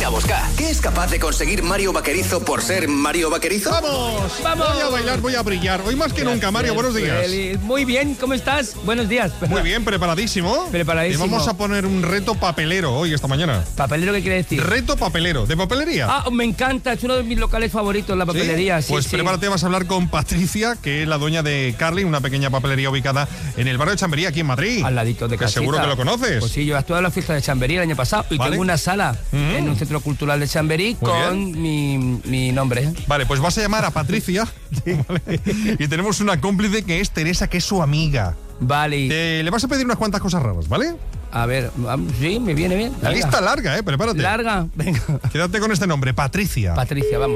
Marina Bosca. ¿Qué es capaz de conseguir Mario Vaquerizo por ser Mario Vaquerizo? ¡Vamos! Voy a bailar, voy a brillar. Hoy más que nunca, Mario, buenos días. Muy bien, ¿cómo estás? Buenos días. Muy bien, preparadísimo. Preparadísimo. Y vamos a poner un reto papelero hoy, esta mañana. ¿Papelero qué quiere decir? Reto papelero, ¿de papelería? Ah, me encanta, es uno de mis locales favoritos, la papelería. ¿Sí? Pues prepárate, vas a hablar con Patricia, que es la dueña de Carly, una pequeña papelería ubicada en el barrio de Chamberí, aquí en Madrid. Al ladito de Casita. Que seguro que lo conoces. Pues sí, yo actué en la fiesta de Chamberí el año pasado y tengo una sala en un centro cultural de Chamberí con mi nombre. Vale, pues vas a llamar a Patricia. ¿Vale? Y tenemos una cómplice que es Teresa, que es su amiga. Vale. Le vas a pedir unas cuantas cosas raras, ¿vale? A ver, sí, me viene bien. La lista larga, prepárate. Larga, venga. Quédate con este nombre, Patricia. Patricia, vamos.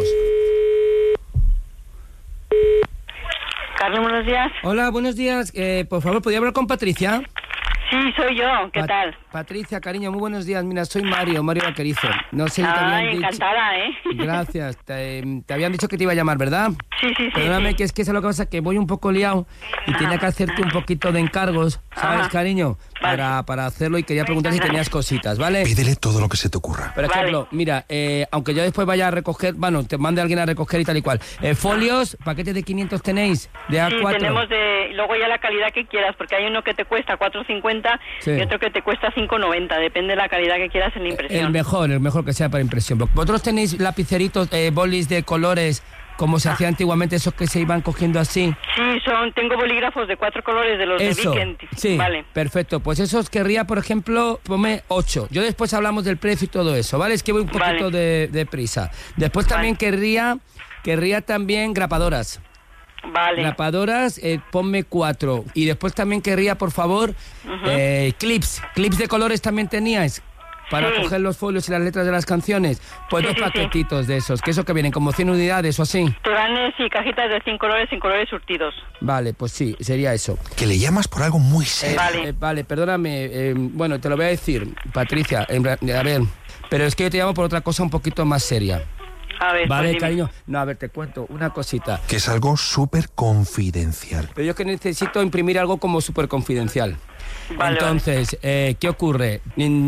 Carlos, buenos días. Hola, buenos días. Por favor, ¿podría hablar con Patricia? Sí, soy yo. ¿Qué tal? Patricia, cariño, muy buenos días. Mira, soy Mario Vaquerizo. No sé si te habían dicho... encantada, ¿eh? Gracias. Te habían dicho que te iba a llamar, ¿verdad? Sí. Perdóname, que es que eso es lo que pasa, que voy un poco liado y tenía que hacerte un poquito de encargos, ¿sabes, cariño? Para hacerlo, y quería preguntar si tenías cositas, ¿vale? Pídele todo lo que se te ocurra. Por ejemplo, mira, aunque yo después vaya a recoger, bueno, te mande alguien a recoger y tal y cual. Folios, paquetes de 500 tenéis, de A4. Sí, tenemos luego ya la calidad que quieras, porque hay uno que te cuesta 4,50 y otro que te cuesta 5,90, depende de la calidad que quieras en la impresión. El mejor que sea para impresión. ¿Vosotros tenéis lapiceritos, bolis de colores, como se hacía antiguamente, esos que se iban cogiendo así? Sí, tengo bolígrafos de 4 colores de los de Viken. Sí, vale. Perfecto. Pues esos querría, por ejemplo, ponme 8. Yo después hablamos del precio y todo eso, ¿vale? Es que voy un poquito de prisa. Después también querría también grapadoras. Vale. Grapadoras, ponme 4. Y después también querría, por favor, clips. Clips de colores también teníais. Para coger los folios y las letras de las canciones. Pues 2 paquetitos de esos, que eso que vienen como 100 unidades o así. Turanes y cajitas de 5 colores surtidos. Vale, pues sí, sería eso. Que le llamas por algo muy serio. Vale, perdóname. Bueno, te lo voy a decir, Patricia. A ver, pero es que yo te llamo por otra cosa un poquito más seria. A ver, vale, pues cariño. No, a ver, te cuento una cosita. Que es algo súper confidencial. Pero yo es que necesito imprimir algo como súper confidencial. Vale, entonces, ¿qué ocurre?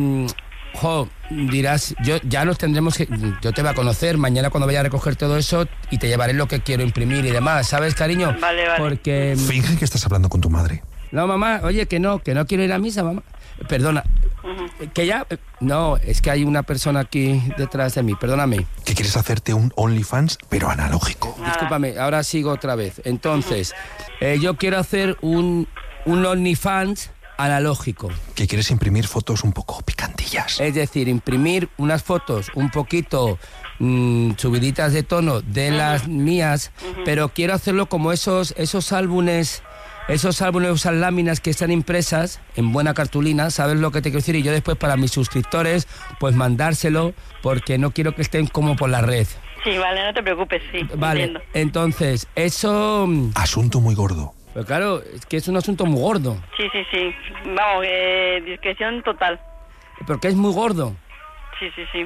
Dirás, ya nos tendremos que... Yo te voy a conocer mañana cuando vaya a recoger todo eso y te llevaré lo que quiero imprimir y demás, ¿sabes, cariño? Vale. Porque... Finge que estás hablando con tu madre. No, mamá, oye, que no quiero ir a misa, mamá. Perdona, que ya... No, es que hay una persona aquí detrás de mí, perdóname. Que quieres hacerte un OnlyFans, pero analógico. Discúlpame, ahora sigo otra vez. Entonces, yo quiero hacer un OnlyFans analógico. Que quieres imprimir fotos un poco picantillas. Es decir, imprimir unas fotos un poquito subiditas de tono de las mías, pero quiero hacerlo como esos álbumes, esas láminas que están impresas en buena cartulina, ¿sabes lo que te quiero decir? Y yo después para mis suscriptores, pues mandárselo, porque no quiero que estén como por la red. Sí, vale, no te preocupes, sí. Vale, entiendo. Entonces, eso... Asunto muy gordo. Pero claro, es que es un asunto muy gordo. Sí. Vamos, discreción total. Porque es muy gordo. Sí.